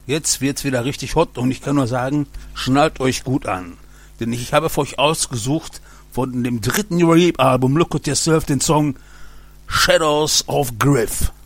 Jetzt wird's wieder richtig hot und ich kann nur sagen, schnallt euch gut an. Denn ich habe für euch ausgesucht von dem dritten New Album Look at Yourself den Song Shadows of Griff.